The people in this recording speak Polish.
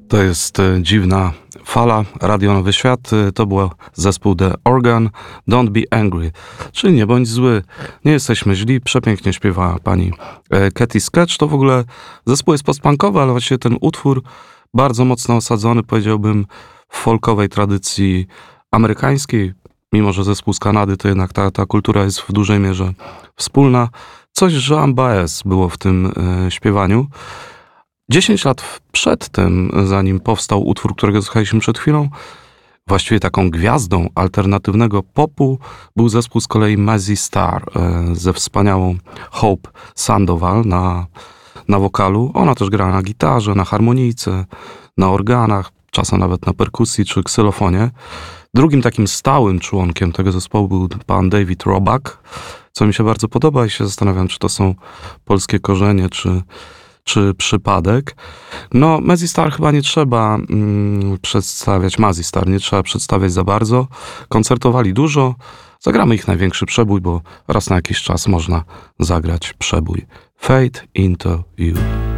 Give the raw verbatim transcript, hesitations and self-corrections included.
To jest e, dziwna fala, Radio Nowy Świat. E, To był zespół The Organ, Don't Be Angry, czyli nie bądź zły, nie jesteśmy źli. Przepięknie śpiewa pani e, Katy Sketch. To w ogóle zespół jest postpunkowy, ale właściwie ten utwór bardzo mocno osadzony, powiedziałbym, w folkowej tradycji amerykańskiej. Mimo że zespół z Kanady, to jednak ta, ta kultura jest w dużej mierze wspólna. Coś Joan Baez było w tym e, śpiewaniu. Dziesięć lat przed tym, zanim powstał utwór, którego słuchaliśmy przed chwilą, właściwie taką gwiazdą alternatywnego popu był zespół z kolei Mazzy Star e, ze wspaniałą Hope Sandoval na, na wokalu. Ona też grała na gitarze, na harmonijce, na organach, czasem nawet na perkusji czy ksylofonie. Drugim takim stałym członkiem tego zespołu był pan David Roback, co mi się bardzo podoba i się zastanawiam, czy to są polskie korzenie, czy czy przypadek. No, Mazzy Star chyba nie trzeba mm, przedstawiać, Mazzy Star nie trzeba przedstawiać za bardzo. Koncertowali dużo. Zagramy ich największy przebój, bo raz na jakiś czas można zagrać przebój. Fade into You.